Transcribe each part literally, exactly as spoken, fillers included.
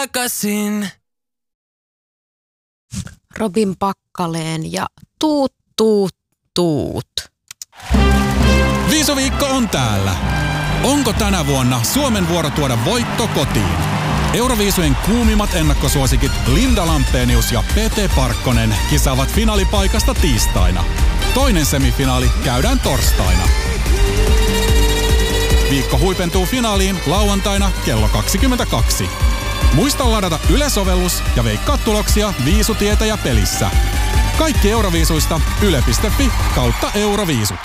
takaisin. Robin Pakkaleen ja tuut, tuut, tuut. Viisuviikko on täällä. Onko tänä vuonna Suomen vuoro tuoda voitto kotiin? Euroviisujen kuumimmat ennakkosuosikit Linda Lampenius ja Pete Parkkonen kisaavat finaalipaikasta tiistaina. Toinen semifinaali käydään torstaina. Viikko huipentuu finaaliin lauantaina kello kaksikymmentäkaksi. Muista ladata Yle-sovellus ja veikkaa tuloksia Viisutietäjä pelissä. Kaikki Euroviisuista yle piste fi kautta Euroviisut.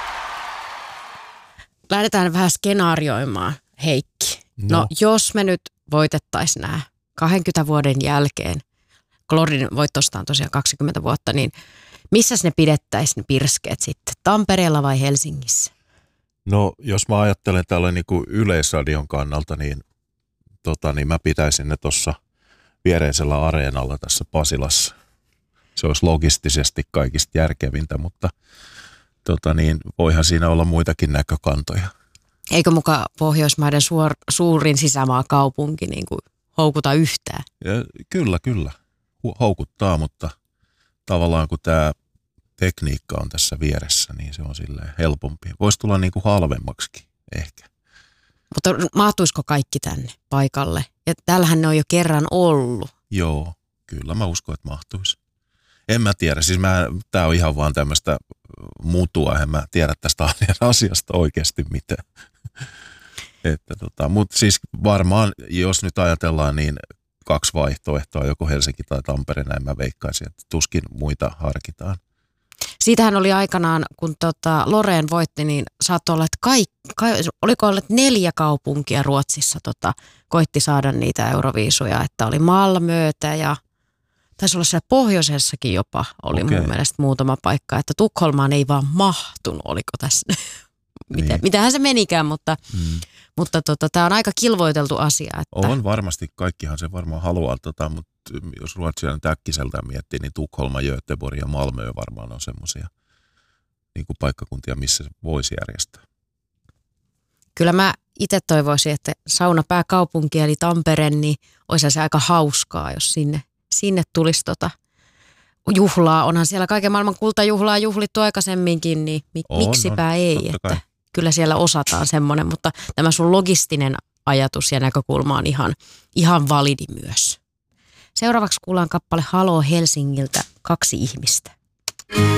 Lähdetään vähän skenaarioimaan, Heikki. No, no jos me nyt voitettaisiin nämä kahdenkymmenen vuoden jälkeen, Glorin voittosta on tosiaan kaksikymmentä vuotta, niin missäs ne pidettäisiin ne pirskeet sitten? Tampereella vai Helsingissä? No jos mä ajattelen tällä niin kuin Yleisradion kannalta, niin, tota, niin mä pitäisin ne tuossa viereisellä areenalla tässä Pasilassa. Se olisi logistisesti kaikista järkevintä, mutta tota, niin, voihan siinä olla muitakin näkökantoja. Eikö muka Pohjoismaiden suor, suurin sisämaakaupunki niin kuin houkuta yhtään? Ja, kyllä, kyllä. Houkuttaa, mutta tavallaan kun tämä tekniikka on tässä vieressä, niin se on silleen helpompi. Voisi tulla niin kuin halvemmaksikin ehkä. Mutta mahtuisiko kaikki tänne paikalle? Ja täällähän ne on jo kerran ollut. Joo, kyllä mä uskon, että mahtuisi. En mä tiedä, siis tämä on ihan vaan tämmöistä mutua, en mä tiedä tästä asiasta oikeasti mitään. Että tota, mutta siis varmaan, jos nyt ajatellaan, niin kaksi vaihtoehtoa, joko Helsinki tai Tampere, näin mä veikkaisin, että tuskin muita harkitaan. Siitähän oli aikanaan, kun tota Loreen voitti, niin saattoi olla, että kaikki, oliko ollut neljä kaupunkia Ruotsissa tota, koitti saada niitä Euroviisuja, että oli Malmötä ja taisi olla siellä pohjoisessakin jopa oli okay. Mun mielestä muutama paikka, että Tukholmaan ei vaan mahtunut, oliko tässä, Miten, niin. Mitähän se menikään, mutta, mm. mutta tota, tämä on aika kilvoiteltu asia. Että on varmasti, kaikkihan se varmaan haluaa, tota, mutta jos Ruotsia nyt äkkiseltään miettii, niin Tukholma, Göteborg ja Malmö varmaan on semmoisia niin kuin paikkakuntia, missä se voisi järjestää. Kyllä mä itse toivoisin, että saunapääkaupunki eli Tampere, niin olisi se aika hauskaa, jos sinne, sinne tulisi tota juhlaa. Onhan siellä kaiken maailman kultajuhlaa juhlittu aikaisemminkin, niin mi- on, miksipä on, ei. Että kyllä siellä osataan semmoinen, mutta tämä sun logistinen ajatus ja näkökulma on ihan, ihan validi myös. Seuraavaksi kuullaan kappale Haloo Helsingiltä, Kaksi ihmistä.